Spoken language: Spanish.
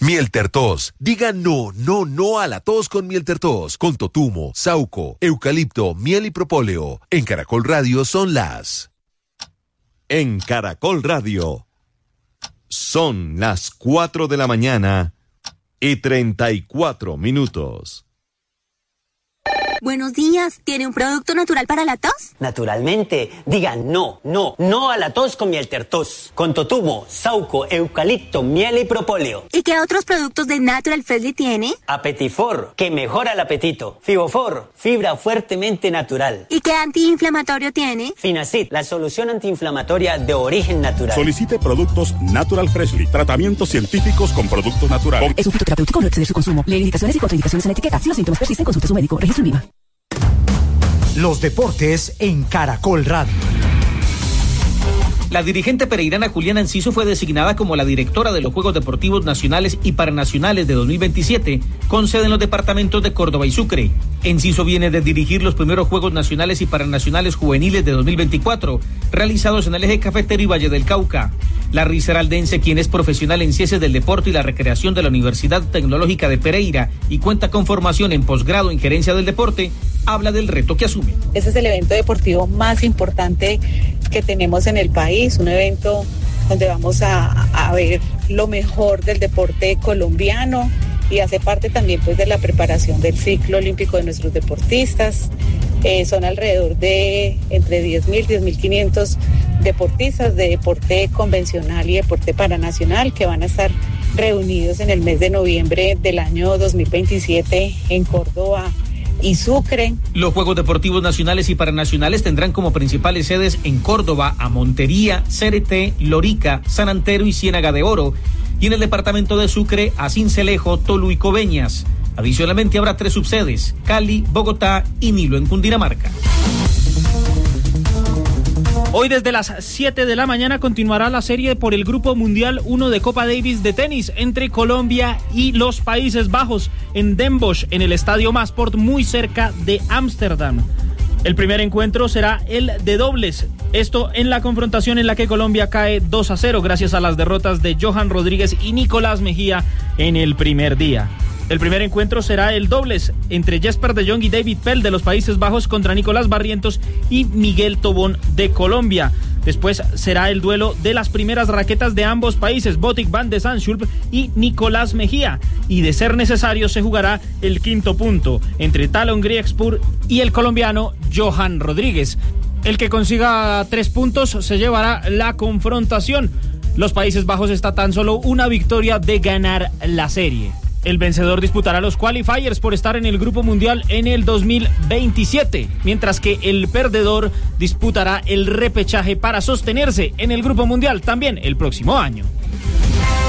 Mieltertos. Diga no, no, no a la tos con Mieltertos. Con totumo, sauco, eucalipto, miel y propóleo. En Caracol Radio son las... En Caracol Radio son las 4 de la mañana y 34 minutos. Buenos días, ¿tiene un producto natural para la tos? Naturalmente, diga no, no, no a la tos con Mieltertos. Con totumo, sauco, eucalipto, miel y propóleo. ¿Y qué otros productos de Natural Freshly tiene? Apetifor, que mejora el apetito. Fibofor, fibra fuertemente natural. ¿Y qué antiinflamatorio tiene? Finacid, la solución antiinflamatoria de origen natural. Solicite productos Natural Freshly, tratamientos científicos con productos naturales. Es un fitoterapéutico, no exceder su consumo. Lee indicaciones y contraindicaciones en la etiqueta. Si los síntomas persisten, consulte a su médico. Registro en Viva. Los deportes en Caracol Radio. La dirigente pereirana Juliana Enciso fue designada como la directora de los Juegos Deportivos Nacionales y Paranacionales de 2027, con sede en los departamentos de Córdoba y Sucre. Enciso viene de dirigir los primeros Juegos Nacionales y Paranacionales Juveniles de 2024, realizados en el Eje Cafetero y Valle del Cauca. La risaraldense, quien es profesional en Ciencias del Deporte y la Recreación de la Universidad Tecnológica de Pereira y cuenta con formación en posgrado en Gerencia del Deporte, habla del reto que asume. Ese es el evento deportivo más importante que tenemos en el país, un evento donde vamos a ver lo mejor del deporte colombiano y hace parte también pues de la preparación del ciclo olímpico de nuestros deportistas. Son alrededor de entre 10.000, 10.500 deportistas de deporte convencional y deporte paranacional que van a estar reunidos en el mes de noviembre del año 2027 en Córdoba y Sucre. Los Juegos Deportivos Nacionales y Paranacionales tendrán como principales sedes en Córdoba a Montería, Cereté, Lorica, San Antero y Ciénaga de Oro, y en el departamento de Sucre a Sincelejo, Tolú y Coveñas. Adicionalmente habrá 3 subsedes: Cali, Bogotá y Nilo en Cundinamarca. Hoy desde las 7 de la mañana continuará la serie por el Grupo Mundial 1 de Copa Davis de tenis entre Colombia y los Países Bajos en Den Bosch, en el Estadio Masport, muy cerca de Ámsterdam. El primer encuentro será el de dobles, esto en la confrontación en la que Colombia cae 2-0 gracias a las derrotas de Johan Rodríguez y Nicolás Mejía en el primer día. El primer encuentro será el dobles entre Jesper de Jong y David Pell de los Países Bajos contra Nicolás Barrientos y Miguel Tobón de Colombia. Después será el duelo de las primeras raquetas de ambos países, Botic van de Zandschulp y Nicolás Mejía. Y de ser necesario se jugará el quinto punto entre Talon Griekspur y el colombiano Johan Rodríguez. El que consiga 3 puntos se llevará la confrontación. Los Países Bajos está tan solo una victoria de ganar la serie. El vencedor disputará los qualifiers por estar en el Grupo Mundial en el 2027, mientras que el perdedor disputará el repechaje para sostenerse en el Grupo Mundial también el próximo año.